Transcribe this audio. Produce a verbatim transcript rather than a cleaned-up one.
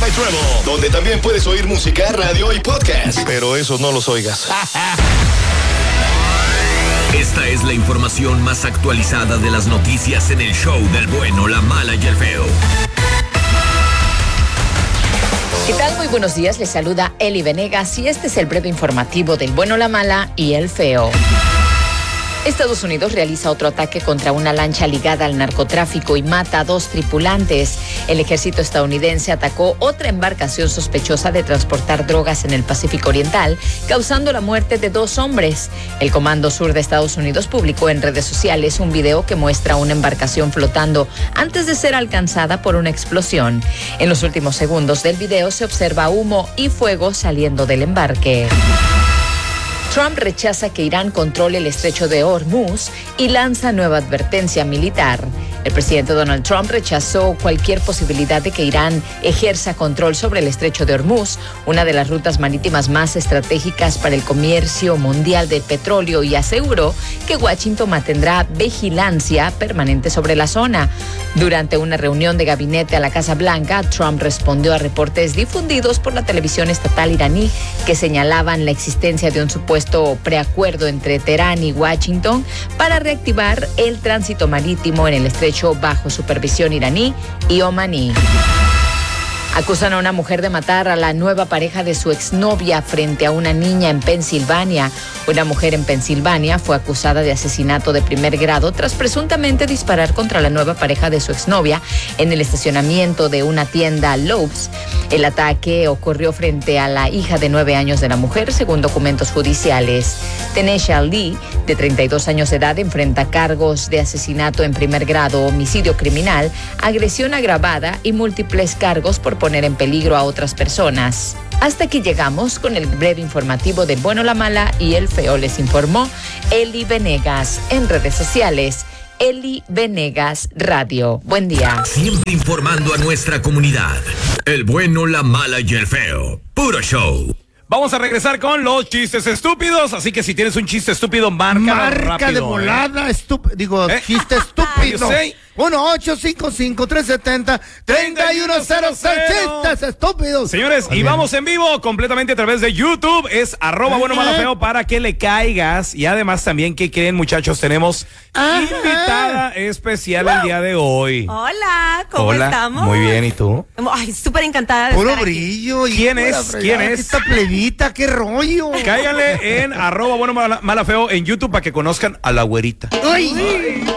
My Travel, donde también puedes oír música, radio y podcast. Pero esos no los oigas. Esta es la información más actualizada de las noticias en el show del bueno, la mala y el feo. ¿Qué tal? Muy buenos días, les saluda Eli Venegas y este es el breve informativo del bueno, la mala y el feo. Estados Unidos realiza otro ataque contra una lancha ligada al narcotráfico y mata a dos tripulantes. El ejército estadounidense atacó otra embarcación sospechosa de transportar drogas en el Pacífico Oriental, causando la muerte de dos hombres. El Comando Sur de Estados Unidos publicó en redes sociales un video que muestra una embarcación flotando antes de ser alcanzada por una explosión. En los últimos segundos del video se observa humo y fuego saliendo del embarque. Trump rechaza que Irán controle el estrecho de Hormuz y lanza nueva advertencia militar. El presidente Donald Trump rechazó cualquier posibilidad de que Irán ejerza control sobre el estrecho de Hormuz, una de las rutas marítimas más estratégicas para el comercio mundial de petróleo, y aseguró que Washington mantendrá vigilancia permanente sobre la zona. Durante una reunión de gabinete a la Casa Blanca, Trump respondió a reportes difundidos por la televisión estatal iraní que señalaban la existencia de un supuesto preacuerdo entre Teherán y Washington para reactivar el tránsito marítimo en el estrecho bajo supervisión iraní y omaní. Acusan a una mujer de matar a la nueva pareja de su exnovia frente a una niña en Pensilvania. Una mujer en Pensilvania fue acusada de asesinato de primer grado tras presuntamente disparar contra la nueva pareja de su exnovia en el estacionamiento de una tienda Lowe's. El ataque ocurrió frente a la hija de nueve años de la mujer, según documentos judiciales. Tanesha Lee, de treinta y dos años de edad, enfrenta cargos de asesinato en primer grado, homicidio criminal, agresión agravada y múltiples cargos por poner en peligro a otras personas. Hasta aquí llegamos con el breve informativo del bueno, la mala y el feo. Les informó Eli Venegas. En redes sociales, Eli Venegas Radio. Buen día. Siempre informando a nuestra comunidad. El bueno, la mala y el feo. Puro show. Vamos a regresar con los chistes estúpidos, así que si tienes un chiste estúpido, márcalo Marca rápido. de volada, ¿eh? estúpido, digo, ¿Eh? chiste estúpido. ¿Sí? uno ocho cinco cinco, tres siete cero, tres uno cero seis, chistes estúpidos. Señores, y vamos en vivo completamente a través de YouTube. Es arroba bueno, mala, feo para que le caigas. Y además también, ¿qué creen, muchachos? Tenemos Ajá. invitada especial el día de hoy. Hola, ¿cómo Hola, estamos? muy bien, ¿y tú? Ay, súper encantada de Puro estar aquí. brillo. ¿Quién hijo de la es? fregada, ¿Quién es? Esta plebita, qué rollo. Cáiganle en arroba bueno, mala, mala, feo en YouTube para que conozcan a la güerita. Ay.